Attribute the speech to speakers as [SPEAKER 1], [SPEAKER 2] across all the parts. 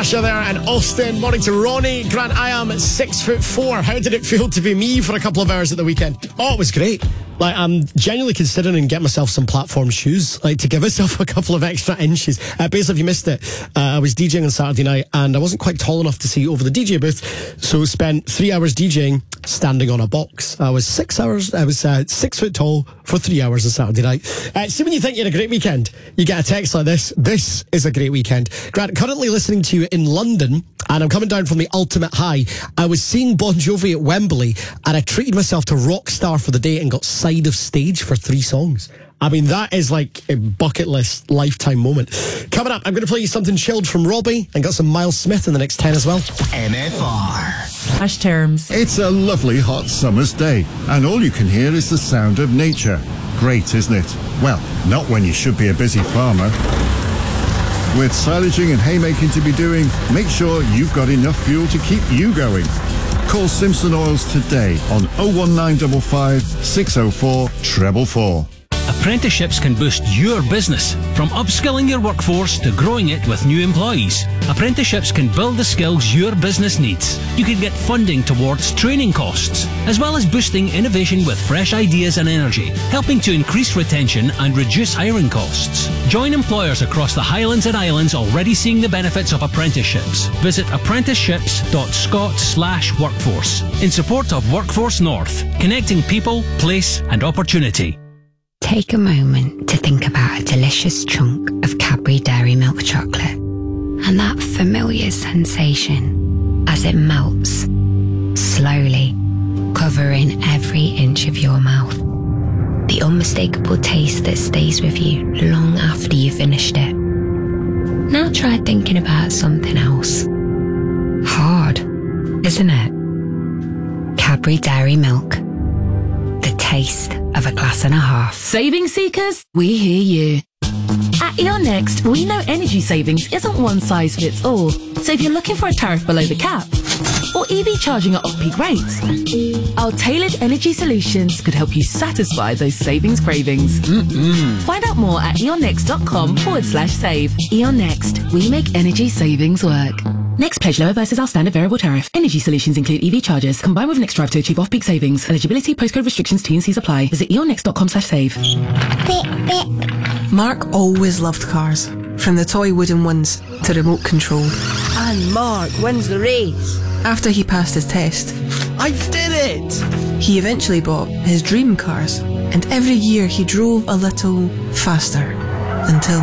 [SPEAKER 1] Natasha there and Austin. Morning to Ronnie. Grant, I am 6'4". How did it feel to be me for a couple of hours at the weekend? Oh, it was great. Like, I'm genuinely considering getting myself some platform shoes, like to give myself a couple of extra inches. Basically, if you missed it, I was DJing on Saturday night and I wasn't quite tall enough to see over the DJ booth, so spent 3 hours DJing standing on a box. I was 6 foot tall for 3 hours on Saturday night. See, when you think you had a great weekend, you get a text like this. This is a great weekend. Grant, currently listening to you in London, and I'm coming down from the ultimate high. I was seeing Bon Jovi at Wembley, and I treated myself to Rockstar for the day and got side of stage for 3 songs. I mean, that is like a bucket list lifetime moment. Coming up, I'm going to play you something chilled from Robbie and got some Miles Smith in the next 10 as well.
[SPEAKER 2] MFR. Hash terms.
[SPEAKER 3] It's a lovely hot summer's day, and all you can hear is the sound of nature. Great, isn't it? Well, not when you should be a busy farmer. With silaging and haymaking to be doing, make sure you've got enough fuel to keep you going. Call Simpson Oils today on 01955 604 444.
[SPEAKER 4] Apprenticeships can boost your business, from upskilling your workforce to growing it with new employees. Apprenticeships can build the skills your business needs. You can get funding towards training costs, as well as boosting innovation with fresh ideas and energy, helping to increase retention and reduce hiring costs. Join employers across the Highlands and Islands already seeing the benefits of apprenticeships. Visit apprenticeships.scot/workforce in support of Workforce North, connecting people, place and opportunity.
[SPEAKER 5] Take a moment to think about a delicious chunk of Cadbury Dairy Milk chocolate and that familiar sensation as it melts, slowly covering every inch of your mouth. The unmistakable taste that stays with you long after you've finished it. Now try thinking about something else. Hard, isn't it? Cadbury Dairy Milk. The taste of a glass and a half.
[SPEAKER 6] Saving seekers, we hear you. At E.ON Next, we know energy savings isn't one size fits all. So if you're looking for a tariff below the cap, or EV charging at off-peak rates, our tailored energy solutions could help you satisfy those savings cravings. Find out more at eonnext.com/save. E.ON Next, we make energy savings work. Next pledge lower versus our standard variable tariff. Energy solutions include EV chargers, combined with Next Drive to achieve off-peak savings. Eligibility, postcode restrictions, T&Cs apply. Visit eonnext.com/save.
[SPEAKER 7] Mark always loved cars, from the toy wooden ones to remote controlled.
[SPEAKER 8] And Mark wins the race.
[SPEAKER 7] After he passed his test,
[SPEAKER 8] I did it!
[SPEAKER 7] He eventually bought his dream cars, and every year he drove a little faster, until...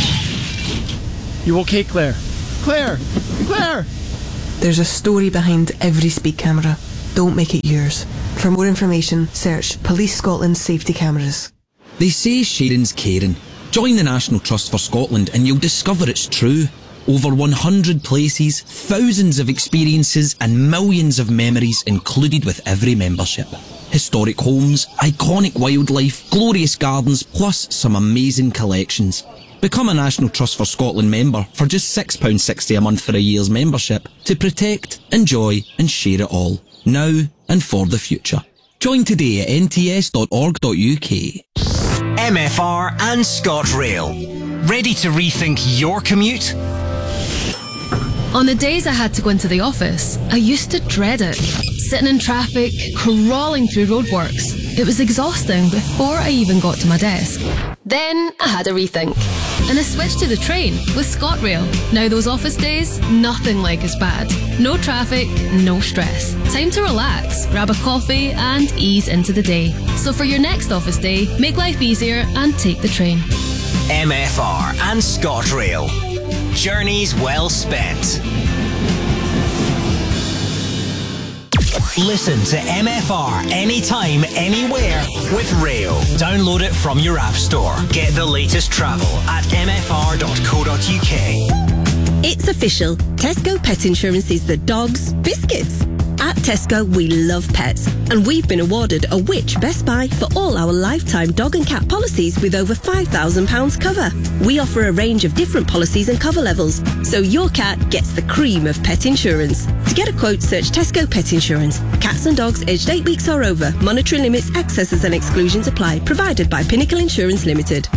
[SPEAKER 8] You okay, Claire? Claire! Claire!
[SPEAKER 7] There's a story behind every speed camera. Don't make it yours. For more information, search Police Scotland Safety Cameras.
[SPEAKER 9] They say sharing's caring. Join the National Trust for Scotland and you'll discover it's true. Over 100 places, thousands of experiences and millions of memories included with every membership. Historic homes, iconic wildlife, glorious gardens, plus some amazing collections. Become a National Trust for Scotland member for just £6.60 a month for a year's membership to protect, enjoy and share it all, now and for the future. Join today at nts.org.uk.
[SPEAKER 2] MFR and ScotRail. Ready to rethink your commute?
[SPEAKER 10] On the days I had to go into the office, I used to dread it. Sitting in traffic, crawling through roadworks. It was exhausting before I even got to my desk. Then I had a rethink. And I switched to the train with ScotRail. Now those office days, nothing like as bad. No traffic, no stress. Time to relax, grab a coffee and ease into the day. So for your next office day, make life easier and take the train.
[SPEAKER 2] MFR and ScotRail. Journeys well spent. Listen to MFR anytime, anywhere with Rail. Download it from your app store. Get the latest travel at mfr.co.uk.
[SPEAKER 11] It's official. Tesco Pet Insurance is the dog's biscuits. At Tesco, we love pets, and we've been awarded a Which Best Buy for all our lifetime dog and cat policies with over £5,000 cover. We offer a range of different policies and cover levels, so your cat gets the cream of pet insurance. To get a quote, search Tesco Pet Insurance. Cats and dogs aged 8 weeks or over. Monetary limits, excesses and exclusions apply. Provided by Pinnacle Insurance Limited.